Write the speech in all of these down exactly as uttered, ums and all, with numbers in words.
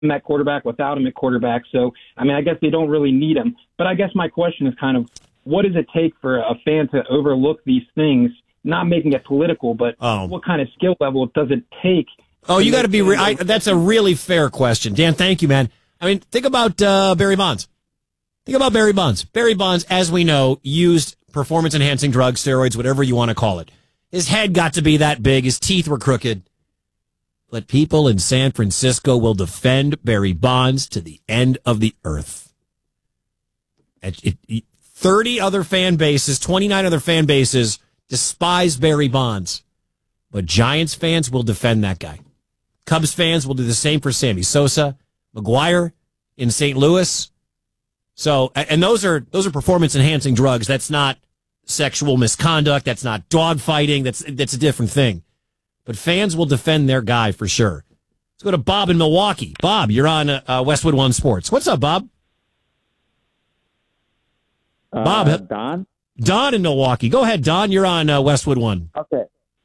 him at quarterback, without him at quarterback. So, I mean, I guess they don't really need him. But I guess my question is kind of, what does it take for a fan to overlook these things, not making it political, but oh. what kind of skill level does it take? Oh, you got to be re- – I, that's a really fair question. Dan, thank you, man. I mean, think about uh, Barry Bonds. Think about Barry Bonds. Barry Bonds, as we know, used performance-enhancing drugs, steroids, whatever you want to call it. His head got to be that big. His teeth were crooked. But people in San Francisco will defend Barry Bonds to the end of the earth. It, it, thirty other fan bases, twenty-nine other fan bases despise Barry Bonds. But Giants fans will defend that guy. Cubs fans will do the same for Sammy Sosa, McGuire in Saint Louis. So, and those are those are performance-enhancing drugs. That's not sexual misconduct. That's not dogfighting. That's that's a different thing. But fans will defend their guy for sure. Let's go to Bob in Milwaukee. Bob, you're on uh, Westwood One Sports. What's up, Bob? Uh, Bob, Don? Don in Milwaukee. Go ahead, Don. You're on uh, Westwood One. Okay.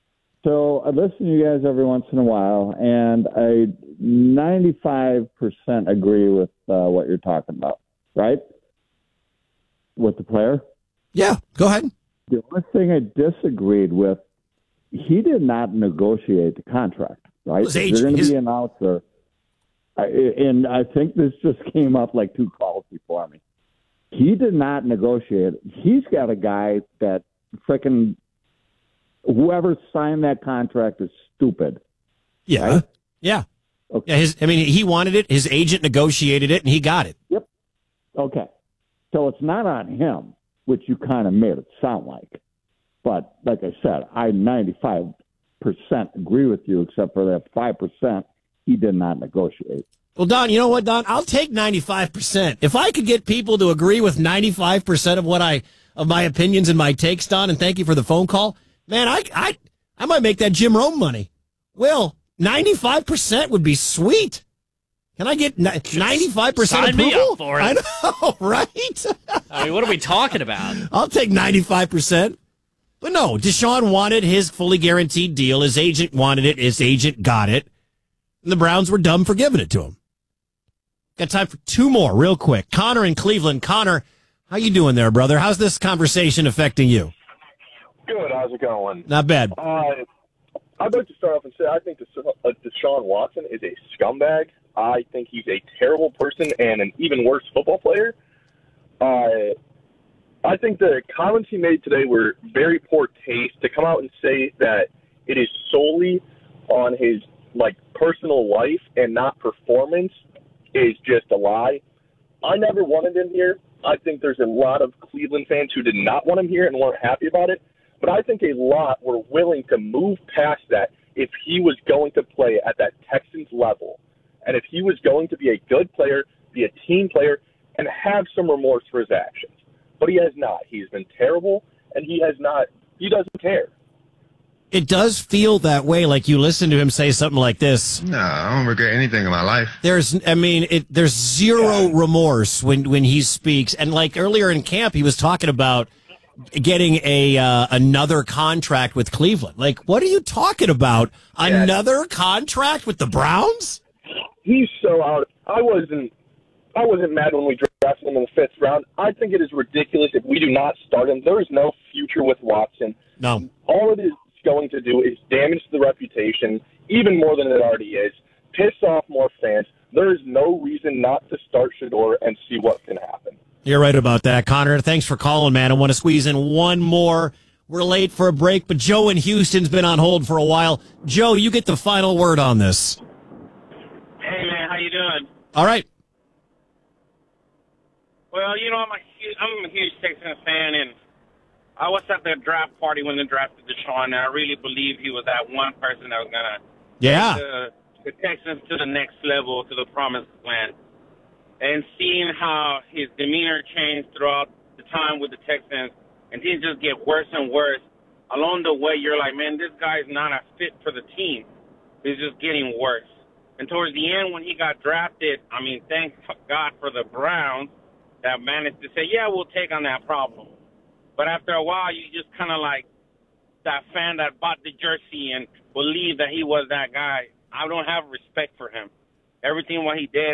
So I listen to you guys every once in a while, and I ninety-five percent agree with uh, what you're talking about, right? With the player? Yeah, go ahead. The only thing I disagreed with, he did not negotiate the contract, right? His If age, you're going to his... be an announcer, I, and I think this just came up like two calls before me. He did not negotiate. He's got a guy that frickin' whoever signed that contract is stupid. Yeah. Right? Yeah. Okay. Yeah. His, I mean, he wanted it. His agent negotiated it, and he got it. Yep. Okay. So it's not on him, which you kind of made it sound like. But like I said, I ninety-five percent agree with you, except for that five percent he did not negotiate. Well, Don, you know what, Don? I'll take ninety-five percent. If I could get people to agree with ninety-five percent of what I of my opinions and my takes, Don, and thank you for the phone call, man, I I I might make that Jim Rome money. Will, ninety-five percent would be sweet. Can I get ninety-five percent Sign approval? me up for it. I know, right? I mean, what are we talking about? I'll take ninety-five percent. But no, Deshaun wanted his fully guaranteed deal. His agent wanted it. His agent got it. And the Browns were dumb for giving it to him. Got time for two more real quick. Connor in Cleveland. Connor, how you doing there, brother? How's this conversation affecting you? Good. How's it going? Not bad. Uh, I'd like to start off and say I think uh, Deshaun Watson is a scumbag. I think he's a terrible person and an even worse football player. Uh, I think the comments he made today were very poor taste. To come out and say that it is solely on his like personal life and not performance is just a lie. I never wanted him here. I think there's a lot of Cleveland fans who did not want him here and weren't happy about it. But I think a lot were willing to move past that if he was going to play at that Texans level. And if he was going to be a good player, be a team player, and have some remorse for his actions. But he has not. He's been terrible, and he has not. He doesn't care. It does feel that way, like you listen to him say something like this. No, I don't regret anything in my life. There's, I mean, it, there's zero remorse when, when he speaks. And like earlier in camp, he was talking about getting a uh, another contract with Cleveland. Like, what are you talking about? Yeah. Another contract with the Browns? He's so out. I wasn't. I wasn't mad when we drafted him in the fifth round. I think it is ridiculous if we do not start him. There is no future with Watson. No. All it is going to do is damage the reputation even more than it already is, piss off more fans. There is no reason not to start Shedeur and see what can happen. You're right about that, Connor. Thanks for calling, man. I want to squeeze in one more. We're late for a break, but Joe in Houston's been on hold for a while. Joe, you get the final word on this. Hey, man, how you doing? All right. Well, you know, I'm a huge, I'm a huge Texans fan, and I was at the draft party when they drafted Deshaun, and I really believe he was that one person that was going to Yeah. take the, the Texans to the next level, to the promised land. And seeing how his demeanor changed throughout the time with the Texans, and he just get worse and worse. Along the way, you're like, man, this guy's not a fit for the team. He's just getting worse. And towards the end, when he got drafted, I mean, thank God for the Browns that managed to say, yeah, we'll take on that problem. But after a while, you just kind of like that fan that bought the jersey and believed that he was that guy. I don't have respect for him. everything what he did